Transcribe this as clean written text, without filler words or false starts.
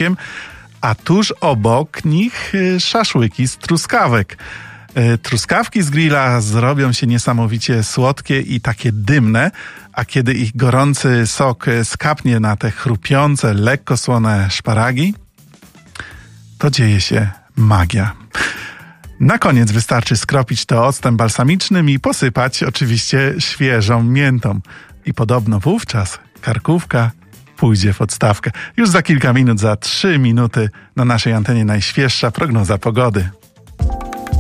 ciasteczkiem, a tuż obok nich szaszłyki z truskawek. Truskawki z grilla zrobią się niesamowicie słodkie i takie dymne, a kiedy ich gorący sok skapnie na te chrupiące, lekko słone szparagi, to dzieje się magia. Na koniec wystarczy skropić to octem balsamicznym i posypać oczywiście świeżą miętą. I podobno wówczas karkówka pójdzie w odstawkę. Już za kilka minut, za 3 minuty na naszej antenie najświeższa prognoza pogody.